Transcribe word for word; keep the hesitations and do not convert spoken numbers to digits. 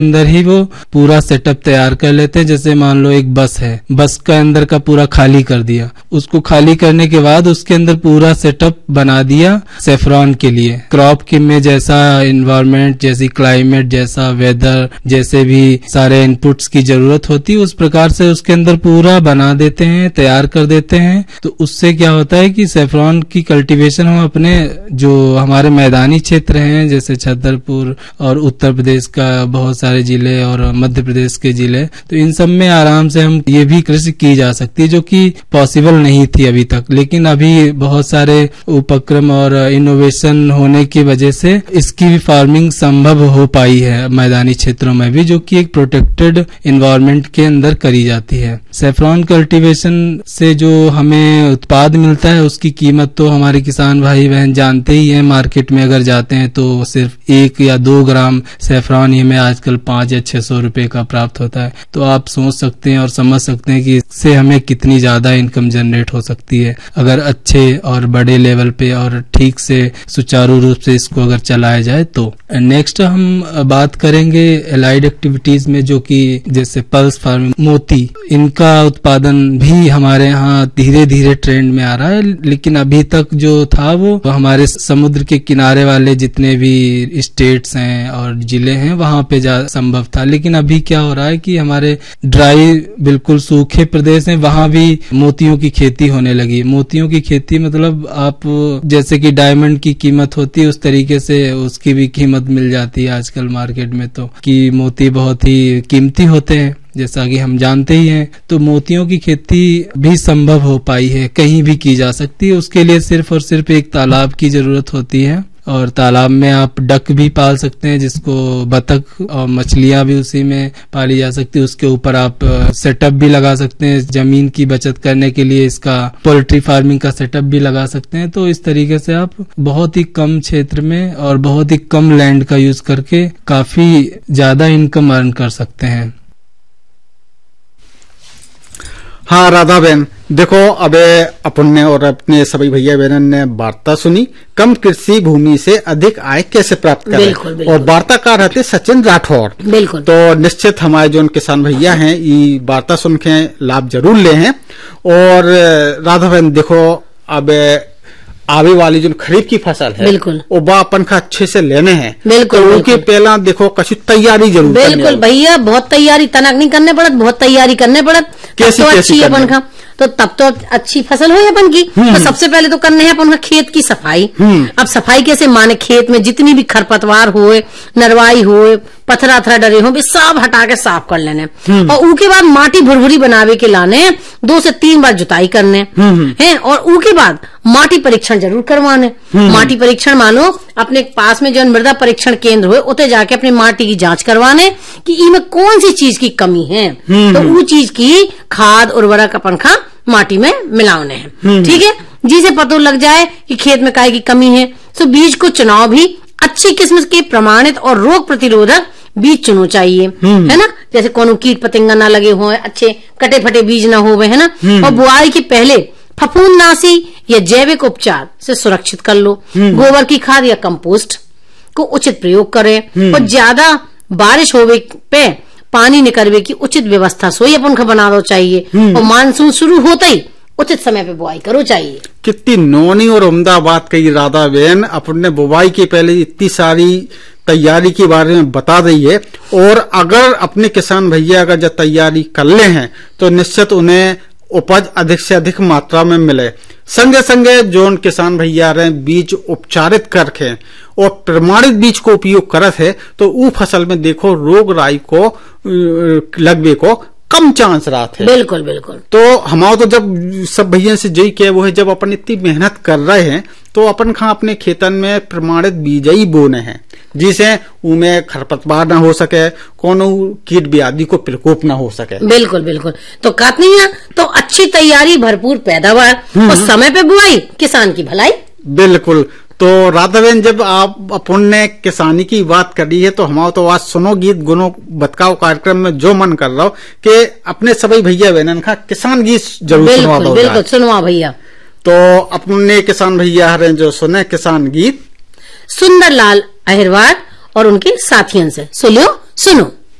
अंदर ही वो पूरा सेटअप तैयार कर लेते हैं। जैसे मान लो एक बस है, बस का अंदर का पूरा खाली कर दिया, उसको खाली करने के बाद उसके अंदर पूरा सेटअप बना दिया सेफ्रॉन के लिए। क्रॉप के में जैसा इन्वायरमेंट, जैसी क्लाइमेट, जैसा वेदर, जैसे भी सारे इनपुट्स की जरूरत होती है उस प्रकार से उसके अंदर पूरा बना देते हैं, तैयार कर देते हैं। तो उससे क्या होता है कि सेफ्रॉन की कल्टीवेशन हम अपने जो हमारे मैदानी क्षेत्र हैं जैसे छतरपुर और उत्तर प्रदेश का बहुत सारे जिले और मध्य प्रदेश के जिले, तो इन सब में आराम से हम ये भी कृषि की जा सकती है जो कि पॉसिबल नहीं थी अभी तक। लेकिन अभी बहुत सारे उपक्रम और इनोवेशन होने की वजह से इसकी भी फार्मिंग संभव हो पाई है मैदानी क्षेत्रों में भी, जो कि एक प्रोटेक्टेड एनवायरनमेंट के अंदर करी जाती है। सेफ्रॉन कल्टीवेशन से जो हमें उत्पाद मिलता है उसकी कीमत तो हमारे किसान भाई बहन जानते ही हैं। मार्केट में अगर जाते हैं तो सिर्फ एक या दो ग्राम सेफ्रॉन ही हमें आजकल पांच या छह सौ रुपए का प्राप्त होता है। तो आप सोच सकते हैं और समझ सकते हैं कि इससे हमें कितनी ज्यादा इनकम जनरेट हो सकती है अगर अच्छे और बड़े लेवल पे और ठीक से सुचारू रूप से इसको अगर चलाया जाए तो। नेक्स्ट हम बात करेंगे एलाइड एक्टिविटीज में, जो कि जैसे पल्स फार्मिंग, मोती, इनका उत्पादन भी हमारे यहाँ धीरे धीरे ट्रेंड में आ रहा है। लेकिन अभी तक जो था वो हमारे समुद्र के किनारे वाले जितने भी स्टेट्स हैं और जिले हैं वहां पे जा संभव था। लेकिन अभी क्या हो रहा है कि हमारे ड्राई बिल्कुल सूखे प्रदेश हैं वहां भी मोतियों की खेती होने लगी। मोतियों की खेती मतलब आप जैसे कि डायमंड की कीमत होती है उस तरीके से उसकी भी कीमत मिल जाती है आजकल मार्केट में, तो कि मोती बहुत ही कीमती होते हैं जैसा कि हम जानते ही हैं। तो मोतियों की खेती भी संभव हो पाई है, कहीं भी की जा सकती है। उसके लिए सिर्फ और सिर्फ एक तालाब की जरूरत होती है और तालाब में आप डक भी पाल सकते हैं जिसको बतख और मछलियां भी उसी में पाली जा सकती है। उसके ऊपर आप सेटअप भी लगा सकते हैं जमीन की बचत करने के लिए, इसका पोल्ट्री फार्मिंग का सेटअप भी लगा सकते हैं। तो इस तरीके से आप बहुत ही कम क्षेत्र में और बहुत ही कम लैंड का यूज करके काफी ज्यादा इनकम अर्न कर सकते हैं। हाँ राधा बहन, देखो अब अपन ने और अपने सभी भैया बहन ने वार्ता सुनी, कम कृषि भूमि से अधिक आय कैसे प्राप्त करें। बिल्कुल, बिल्कुल। और वार्ताकार रहते सचिन राठौर। बिल्कुल। तो निश्चित हमारे जो किसान भैया हैं ये वार्ता सुन के लाभ जरूर ले हैं। और राधा बहन देखो अब आवे वाली जो खरीफ की फसल है बिल्कुल वो बा अपन का अच्छे से लेने हैं। बिल्कुल। तो उनके पहला देखो कछु तैयारी जरूर। बिल्कुल भैया, बहुत तैयारी तनक नहीं करने पड़त, बहुत तैयारी करने पड़त। कैसी, तो कैसी अच्छी अपन का तो तब तो अच्छी फसल हो अपन की। तो सबसे पहले तो करने हैं अपन खेत की सफाई। अब सफाई कैसे माने, खेत में जितनी भी खरपतवार होए, नरवाई होए, पत्थरा अथरा डरे हो भी सब हटा के साफ कर लेने। और उसके बाद माटी भुरभुरी बनावे के लाने दो से तीन बार जुताई करने हैं। और उसके बाद माटी परीक्षण जरूर करवाने। माटी परीक्षण मानो अपने पास में जो मृदा परीक्षण केंद्र हुए उते जाके अपनी माटी की जांच करवाने कि इनमें कौन सी चीज की कमी है। तो वो चीज की खाद उर्वरक अपन का माटी में मिलाने हैं। ठीक है, जिसे पता लग जाए कि खेत में काय की कमी है तो बीज को चुनाव भी अच्छी किस्म के प्रमाणित और रोग प्रतिरोधक बीज चुनो चाहिए, है ना। जैसे कोनो कीट पतंगा ना लगे हुए, अच्छे कटे फटे बीज ना हो, है ना। और बुआई के पहले फफूंदनाशी या जैविक उपचार से सुरक्षित कर लो। गोबर की खाद या कंपोस्ट को उचित प्रयोग करें। और ज्यादा बारिश होवे पे पानी निकलवे की उचित व्यवस्था सोई अपन को बना दो चाहिए। और मानसून शुरू होते ही उचित समय पे बुआई करो चाहिए। कितनी नौनी और उम्दा बात कही राधा बहन, अपने बुआई के पहले इतनी सारी तैयारी के बारे में बता रही है। और अगर अपने किसान भैया अगर जब तैयारी कर ले हैं तो निश्चित उन्हें उपज अधिक से अधिक मात्रा में मिले। संगे संगे जो उन किसान भैया रहे बीज उपचारित करके और प्रमाणित बीज को उपयोग करत है तो वो फसल में देखो रोग राई को लगने को कम चांस रहा थे। बिल्कुल बिल्कुल। तो हमारा तो जब सब भैया से जई के वो है जब अपन इतनी मेहनत कर रहे हैं तो अपन खा अपने खेतन में प्रमाणित बीज ही बोने हैं जिसे उनमें खरपतवार न हो सके, कोनो कीट व्याधि को प्रकोप न हो सके। बिल्कुल बिल्कुल। तो काटनी है तो अच्छी तैयारी, भरपूर पैदावार और समय पे बुआई, किसान की भलाई। बिल्कुल। तो राधा बहन जब आप अपन ने किसानी की बात करी है तो हमारा तो आज सुनो गीत गुनो बतकाओ कार्यक्रम में जो मन कर रहा हो कि अपने सभी भैया बहन का किसान गीत जरूर सुनवा दो। बिल्कुल सुनवा भैया। तो अपने किसान भैया रहे जो सुने किसान गीत सुंदर लाल अहिरवार और उनके साथियों से सुनो सुनो।